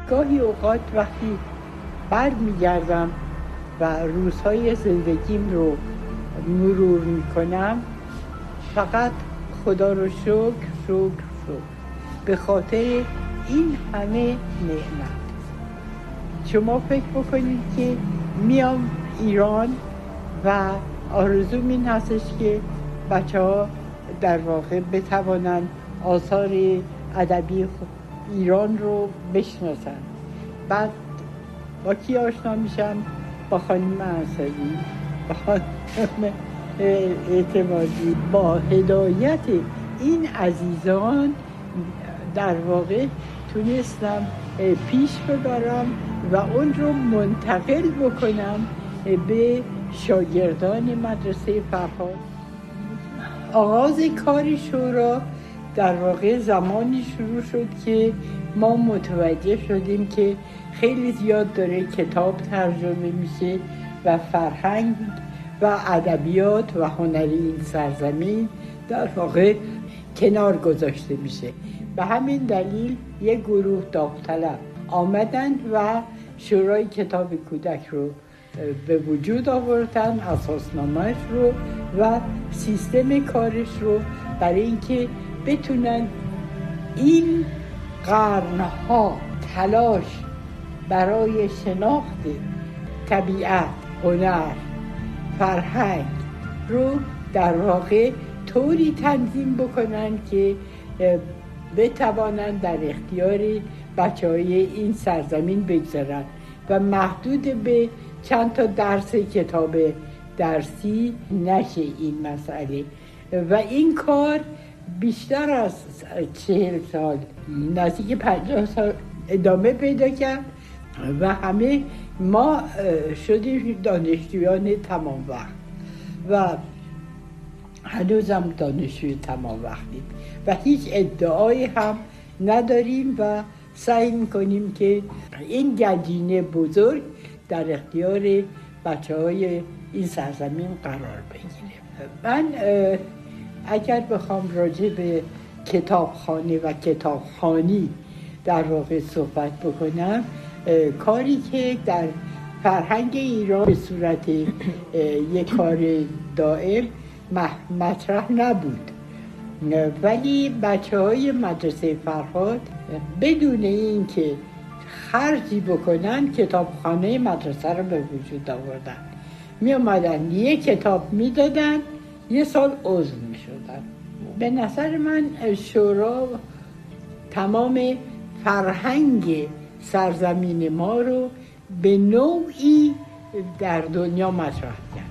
گاهی اوقات وقتی برمیگردم و روزهای زندگیم رو مرور میکنم، فقط خدا رو شکر به خاطر این همه نعمت. شما فکر بکنید که میام ایران و آرزوم این هستش که بچه ها در واقع بتوانن آثار ادبی ایران رو بشناسن. بعد با کی آشنا میشم؟ با خانم انصاری، با خانم اعتمادی. با هدایت این عزیزان در واقع تونستم پیش ببرم و اون رو منتقل بکنم به شاگردان مدرسه فرهاد. آغاز کار شورا در واقع زمانی شروع شد که ما متوجه شدیم که خیلی زیاد داره کتاب ترجمه میشه و فرهنگ و ادبیات و هنر این سرزمین در واقع کنار گذاشته میشه. به همین دلیل یک گروه داوطلب آمدن و شورای کتاب کودک رو به وجود آوردن، اساسنامه‌اش رو و سیستم کارش رو، برای اینکه بتونن این قرنها تلاش برای شناخت طبیعت، هنر، فرهنگ رو در واقع طوری تنظیم بکنن که بتوانن در اختیار بچه‌های این سرزمین بگذارن و محدود به چند تا درس کتاب درسی نشه این مسئله. و این کار بیشتر از 40 سال، نزدیک 50 سال ادامه پیدا کرد و همه ما شدیم دانشجویان تمام وقت و هنوزم دانشجوی تمام وقتیم و هیچ ادعایی هم نداریم و سعی میکنیم که این گنجینه بزرگ در اختیار بچه‌های این سرزمین قرار بگیره. من اگر بخوام راجع به کتابخانه و کتابخوانی در واقع صحبت بکنم، کاری که در فرهنگ ایران به صورت یک کار دائم مطرح نبود، ولی بچه‌های مدرسه فرهاد بدون این که خرجی بکنن کتابخانه مدرسه رو به وجود آوردن. می اومدن یک کتاب می دادن، یه سال عضو می شدن. به نظر من شورا تمام فرهنگ سرزمین ما رو به نوعی در دنیا مطرح کرد.